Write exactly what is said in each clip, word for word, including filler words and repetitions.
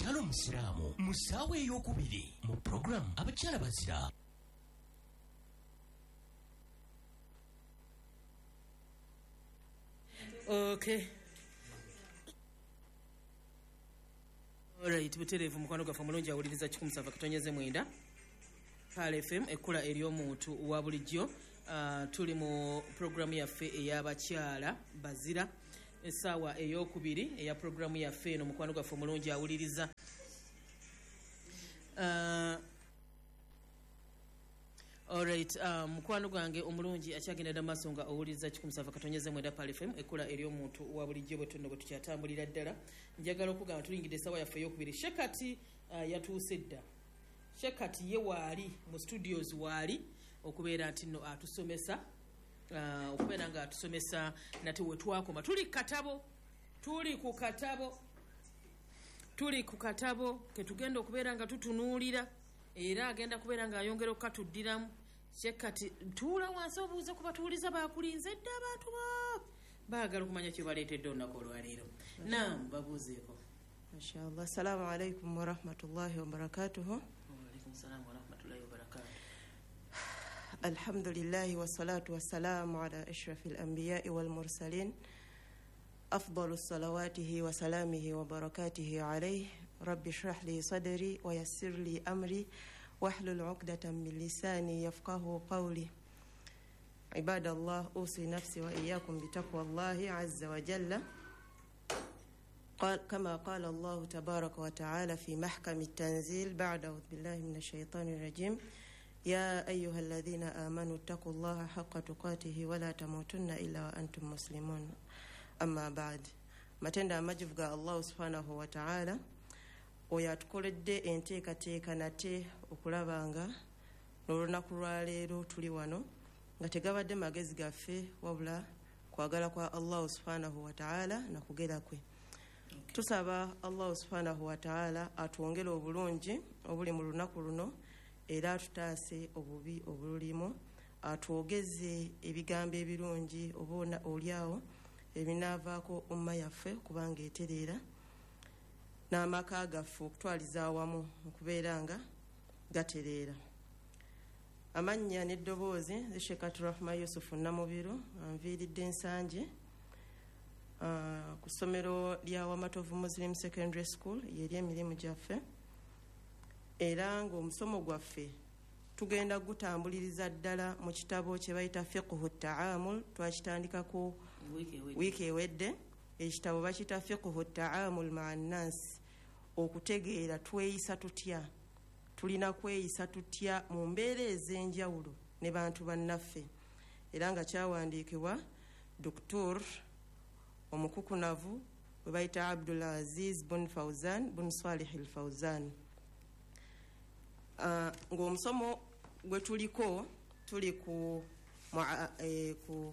omukyala omusiraamu mu ssaawa ey'okubiri mu puroguramu abakyala bazira. Okay. Alright, buterevu mukwano gaffe mulungi awuliriza kikumi sava katonyeze mwenda Pal F M ekkula ery'omuntu wa bulijjo. Uh, tuli mu programu yaffe ey'abakyala bazira essaawa ey'okubiri eya programu yaffe eno mukwano gaffe mulungi awuliriza. Uh, Alright, um, mukwano gwange omulungi akyagenda dda maaso nga owuliriza kikumi sava katonyeze mwenda Pal F M ekkula ery'omuntu wa bulijjo bwe tunno bwe tukyatambulira ddala. Njagala okugamba tulingidde essaawa yaffe ey'okubiri. Shekati uh, yatuuse dda. Shekati ye waali mu studios waali okubeera nti nno atusomesa uh, okubeera nga atusomesa nate we twakoma. Tuli katabo tuli ku katabo tuli ku katabo ke tugenda okubeera nga tutunuulira era agenda kubeera nga ayongera okukatuddiramu. Shekati tuula wansi obuuze ku batuuliza bakulinze dda abantu bo baagala okumanya kye baleetedde olunaku olwaleero. Naam, babuuzeeko. Mashallah. Assalamu alaikum wa rahmatullahi wa barakatuhu. Wa alaikum salaam wa rahmatullahi wa barakatuhu. Alhamdulillahi wa salatu wa salamu ala ashrafil anbiya'i wal mursalin. Afdalu salawatihi wa salamihi wa barakatihi alayhi. Rabbi shrah li sadri wa yassir li amri wahlul 'uqdatan min lisani yafqahu qawli. Ibadallah, usi nafsi wa iyyakum bitaqwallahi azza wa jalla. قال كما قال الله تبارك وتعالى في محكم التنزيل بعد أعوذ بالله من الشيطان الرجيم يا أيها الذين آمنوا اتقوا الله حق تقاته ولا تموتن إلا وأنتم مسلمون. أما بعد matenda amajivu ga Allah subhanahu wa ta'ala oyatukoledde enteekateeka nate okulabanga n'olunaku lwaleero tuli wano nga tegabadde magezi gaffe wabula kwagala kwa Allah subhanahu wa ta'ala na kugera kwe. Okay. Tusaba Allah subhanahu wa ta'ala atwongere obulungi obuli mu lunaku luno era atutaase obubi obululimu, atwogeze ebigambo ebirungi obona olyawo ebinaavaako umma yaffe kubanga etereera n'amaka gaffe okutwaliza awamu okubeera nga gatereera. Amannya n'eddoboozi Shekati Rahma Yusufu Namubiro anviiridde ensanje Uh, ku ssomero lya Wamatovu Muslim Secondary School yeri emirimu gyaffe era ng'omusomo gwaffe tugenda gutambuliriza ddala mu kitabo kye bayita Fiqhu Ta'amul. Twakitandikako wiiki ewedde. Ekitabo bakita Fiqhu Ta'amul ma'a nnas, okutegeera tweyisa tutya, tulina kweyisa tutya mu mbeera ez'enjawulo ne bantu bannaffe, era nga kyawandiikibwa Doktor omukukunavu we bayita Abdul Aziz bun Fawzan bun Salih al Fawzan. Uh, ng'omusomo gwe tuliko tuli ku eh, ku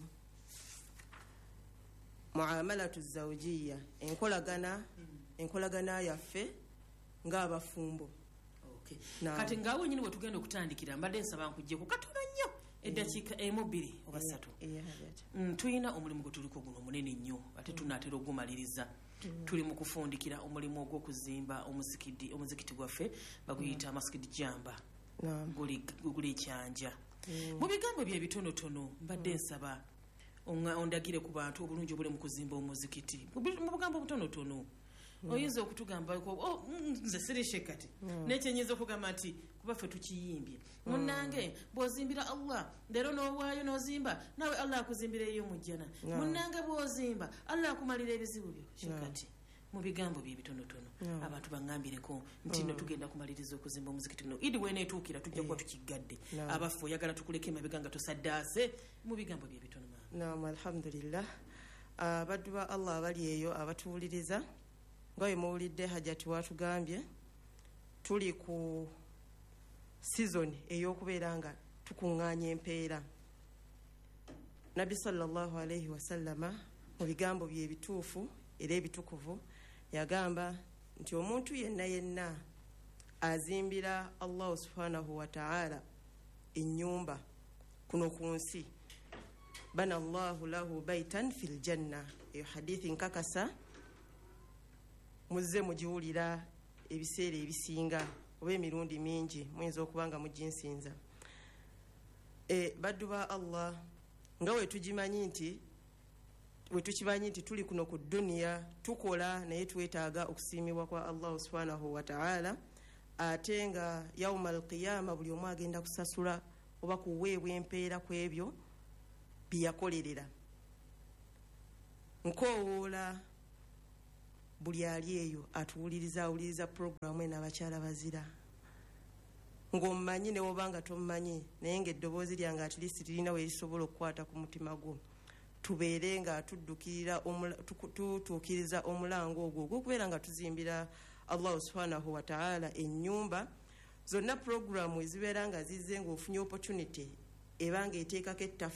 muamalatu zawjiyya, enkolagana enkolagana yaffe ng'abafumbo. Okay. Kati ngawe nyini wetugenda okutandikira mbadde nsaba nkujje ku katono nnyo eddakiika emu bbiri oba ssatu. Mm, tuyina omulimu gwe tuliko guno munene nnyo ate tunaatera ogumaliriza. Mm. Tuli mu kufundikira omulimu ogw'okuzimba omuzikiti omuzikiti gwaffe baguyita mm. Maskid Jamba. Mm. Guli guli ekyanja. Mm. Mu bigambo bye bitonotono mbadde nsaba ondagire ku bantu obulungi obuli mu kuzimba omuzikiti mu bigambo butonotono. Mm. Oyinza okutugamba ko oh nze siri Shekati mm. nekyenyiza okugamba nti kuba ffe tukiyimbye mm. Munnange bw'ozimbira Allah ndero n'owaayo n'ozimba nawe Allah akuzimbireyo mujjana mm. Munnange bw'ozimba Allah akumalira ebizibu byo Shekati mm. Mu bigambo bye bitonotono mm. Abantu bangambireko nti no mm. tugenda kumaliriza okuzimba omuzikiti no idi weneetuukira tujja kuba tukigadde mm. Abafu oyagala tukuleke emabega tusaddaase mu bigambo bye bitono ma. Naam, alhamdulillah. Abaddu ba Allah abali eyo abatuwuliriza ngawe muwulidde Hajati watugambye tuli ku season ey'okubeera nga tukuŋŋaanya empeera. Nabbi sallallahu alayhi wasallama mu bigambo bye ebituufu era ebitukuvu yagamba nti omuntu yenna yenna azimbira Allah subhanahu wa ta'ala ennyumba kuno ku nsi bana Allahu lahu baitan fil janna. Eyo hadithi nkakasa muzze mujiwulira ebiseera ebisinga oba emirundi mingi muyinza okuba nga mujinsinza. E, baddu ba Allah nga wetugimanyi nti wetukimanyi nti tuli kuno ku duniya tukola naye twetaaga okusiimibwa kwa Allah subhanahu wa ta'ala, ate nga yawma alqiyama buli omu agenda kusasula oba kuweebwa empeera ku ebyo byeyakolerera. Nkowoola buli ali eyo atuwuliriza awuliriza puroguramu eno abakyala bazira ng'omumanyi ne woba nga tomumanyi naye ng'eddoboozi lyange at least lirina we lisobola okukwata ku mutima gwo, tubeere nga tuddukirira tutuukiriza omulango ogwo ogw'okubeera nga tuzimbira Allah subhanahu wa ta'ala ennyumba. Zonna puroguramu ezibeera nga zizze ng'ofunye opportunity eba ng'eteekako